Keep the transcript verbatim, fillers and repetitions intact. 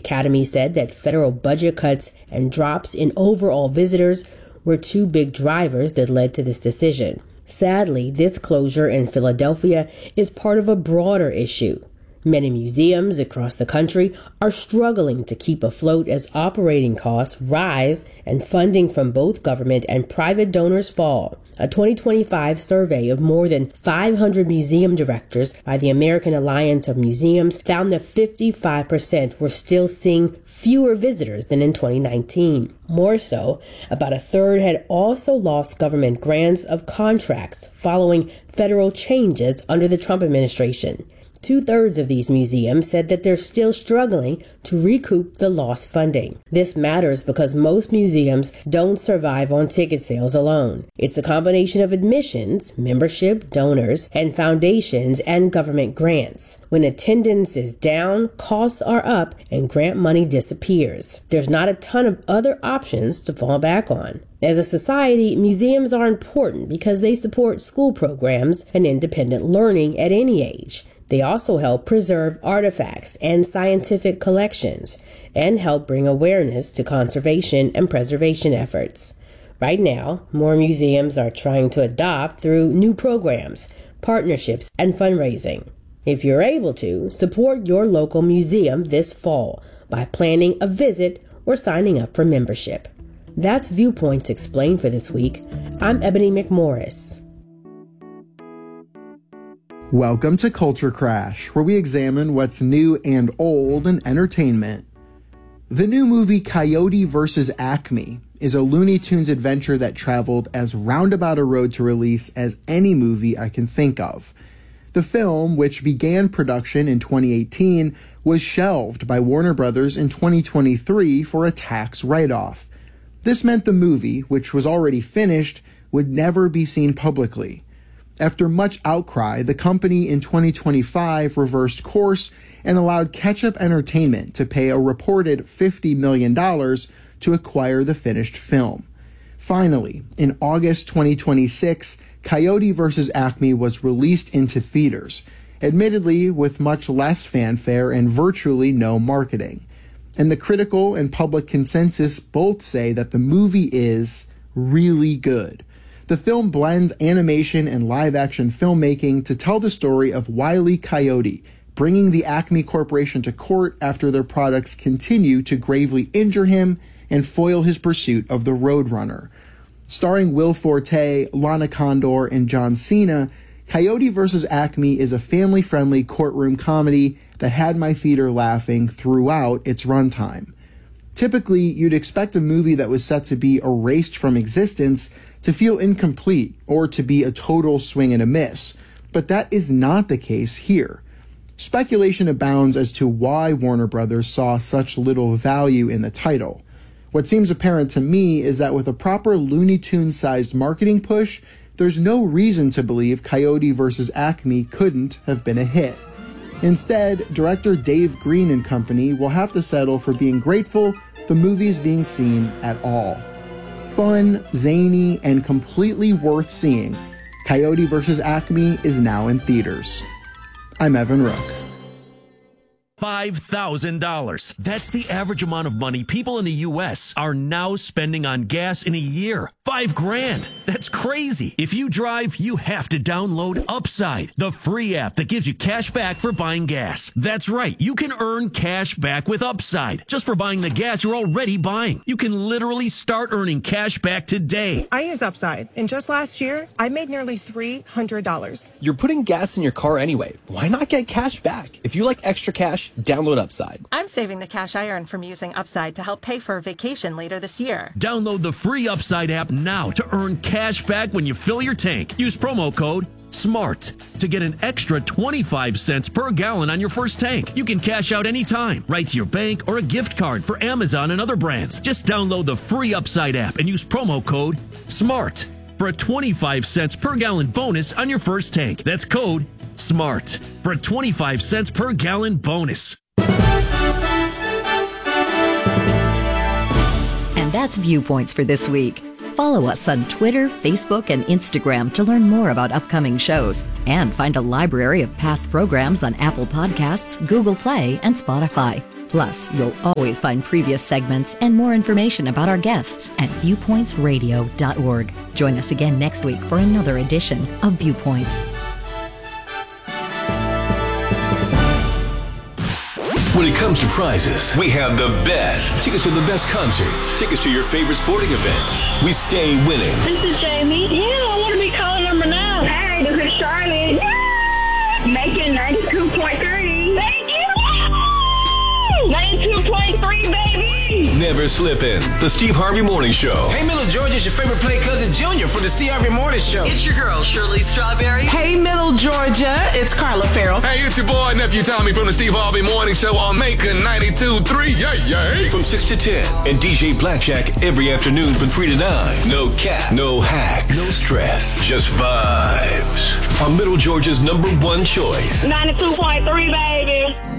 Academy said that federal budget cuts and drops in overall visitors were two big drivers that led to this decision. Sadly, this closure in Philadelphia is part of a broader issue. Many museums across the country are struggling to keep afloat as operating costs rise and funding from both government and private donors fall. A twenty twenty-five survey of more than five hundred museum directors by the American Alliance of Museums found that fifty-five percent were still seeing fewer visitors than in twenty nineteen. More so, about a third had also lost government grants of contracts following federal changes under the Trump administration. Two-thirds of these museums said that they're still struggling to recoup the lost funding. This matters because most museums don't survive on ticket sales alone. It's a combination of admissions, membership, donors, and foundations and government grants. When attendance is down, costs are up, and grant money disappears. There's not a ton of other options to fall back on. As a society, museums are important because they support school programs and independent learning at any age. They also help preserve artifacts and scientific collections and help bring awareness to conservation and preservation efforts. Right now, more museums are trying to adopt through new programs, partnerships, and fundraising. If you're able to, support your local museum this fall by planning a visit or signing up for membership. That's Viewpoints Explained for this week. I'm Ebony McMorris. Welcome to Culture Crash, where we examine what's new and old in entertainment. The new movie Coyote versus Acme is a Looney Tunes adventure that traveled as roundabout a road to release as any movie I can think of. The film, which began production in twenty eighteen, was shelved by Warner Brothers in twenty twenty-three for a tax write-off. This meant the movie, which was already finished, would never be seen publicly. After much outcry, the company in twenty twenty-five reversed course and allowed Ketchup Entertainment to pay a reported fifty million dollars to acquire the finished film. Finally, in August twenty twenty-six, Coyote versus Acme was released into theaters, admittedly with much less fanfare and virtually no marketing. And the critical and public consensus both say that the movie is really good. The film blends animation and live-action filmmaking to tell the story of Wile E. Coyote, bringing the Acme Corporation to court after their products continue to gravely injure him and foil his pursuit of the Roadrunner. Starring Will Forte, Lana Condor, and John Cena, Coyote versus Acme is a family-friendly courtroom comedy that had my theater laughing throughout its runtime. Typically, you'd expect a movie that was set to be erased from existence to feel incomplete or to be a total swing and a miss, but that is not the case here. Speculation abounds as to why Warner Brothers saw such little value in the title. What seems apparent to me is that with a proper Looney Tunes-sized marketing push, there's no reason to believe Coyote versus Acme couldn't have been a hit. Instead, director Dave Green and company will have to settle for being grateful the movie's being seen at all. Fun, zany, and completely worth seeing, Coyote versus Acme is now in theaters. I'm Evan Rook. five thousand dollars. That's the average amount of money people in the U S are now spending on gas in a year. Five grand. That's crazy. If you drive, you have to download Upside, the free app that gives you cash back for buying gas. That's right. You can earn cash back with Upside just for buying the gas you're already buying. You can literally start earning cash back today. I use Upside, and just last year, I made nearly three hundred dollars. You're putting gas in your car anyway. Why not get cash back? If you like extra cash, download Upside. I'm saving the cash I earn from using Upside to help pay for a vacation later this year. Download the free Upside app now to earn cash back when you fill your tank. Use promo code SMART to get an extra twenty-five cents per gallon on your first tank. You can cash out anytime, right to your bank or a gift card for Amazon and other brands. Just download the free Upside app and use promo code SMART for a twenty-five cents per gallon bonus on your first tank. That's code SMART for a twenty-five cents per gallon bonus. And that's Viewpoints for this week. Follow us on Twitter, Facebook, and Instagram to learn more about upcoming shows and find a library of past programs on Apple Podcasts, Google Play, and Spotify. Plus, you'll always find previous segments and more information about our guests at viewpoints radio dot org. Join us again next week for another edition of Viewpoints. When it comes to prizes, we have the best. Tickets to the best concerts. Tickets to your favorite sporting events. We stay winning. This is Jamie. Yeah, I want to be calling number nine. Hey, this is Charlotte. Yeah! Making ninety-two point three. Thank you. ninety-two point three, baby. Never slipping. The Steve Harvey Morning Show. Hey, Middle Georgia, it's your favorite play cousin Junior for the Steve Harvey Morning Show. It's your girl, Shirley Strawberry. Hey, Middle Georgia, it's Carla Farrell. Hey, it's your boy, nephew Tommy from the Steve Harvey Morning Show on Macon ninety-two point three. Yay, yay. From six to ten, and D J Blackjack every afternoon from three to nine. No cap, no hacks, no stress, just vibes. On Middle Georgia's number one choice. ninety-two point three, baby.